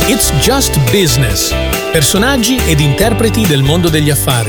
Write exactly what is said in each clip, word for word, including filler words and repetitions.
It's Just Business. Personaggi ed interpreti del mondo degli affari.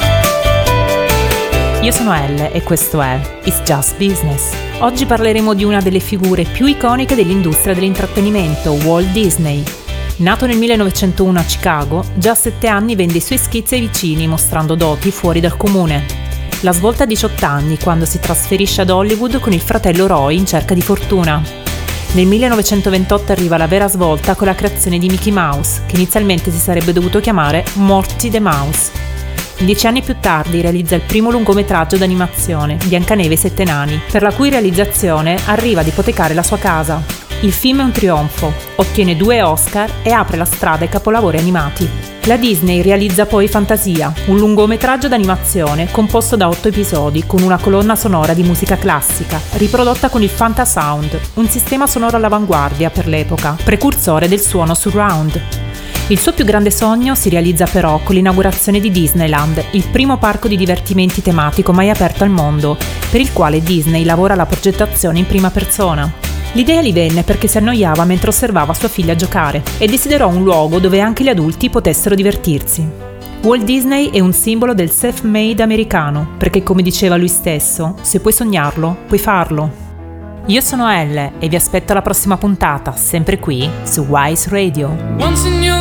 Io sono Elle e questo è It's Just Business. Oggi parleremo di una delle figure più iconiche dell'industria dell'intrattenimento, Walt Disney. Nato nel millenovecentouno a Chicago, già a sette anni vende i suoi schizzi ai vicini, mostrando doti fuori dal comune. La svolta a diciotto anni, quando si trasferisce ad Hollywood con il fratello Roy in cerca di fortuna. Nel millenovecentoventotto arriva la vera svolta con la creazione di Mickey Mouse, che inizialmente si sarebbe dovuto chiamare Morty the Mouse. Dieci anni più tardi realizza il primo lungometraggio d'animazione, Biancaneve e i sette nani, per la cui realizzazione arriva ad ipotecare la sua casa. Il film è un trionfo, ottiene due Oscar e apre la strada ai capolavori animati. La Disney realizza poi Fantasia, un lungometraggio d'animazione composto da otto episodi con una colonna sonora di musica classica, riprodotta con il Fantasound, un sistema sonoro all'avanguardia per l'epoca, precursore del suono surround. Il suo più grande sogno si realizza però con l'inaugurazione di Disneyland, il primo parco di divertimenti tematico mai aperto al mondo, per il quale Disney lavora alla progettazione in prima persona. L'idea gli venne perché si annoiava mentre osservava sua figlia giocare e desiderò un luogo dove anche gli adulti potessero divertirsi. Walt Disney è un simbolo del self-made americano, perché come diceva lui stesso, se puoi sognarlo, puoi farlo. Io sono Elle e vi aspetto alla prossima puntata, sempre qui su Wise Radio.